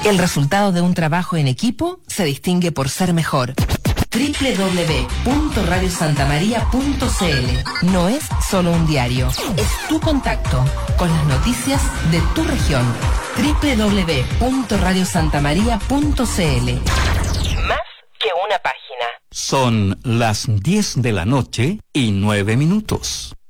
El resultado de un trabajo en equipo se distingue por ser mejor. www.radiosantamaria.cl no es solo un diario, es tu contacto con las noticias de tu región. www.radiosantamaria.cl Más que una página. Son las 10 de la noche y 9 minutos.